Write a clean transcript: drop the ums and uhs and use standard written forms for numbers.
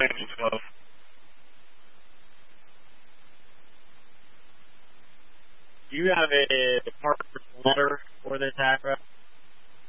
names and stuff. Do you have a purpose letter for this address?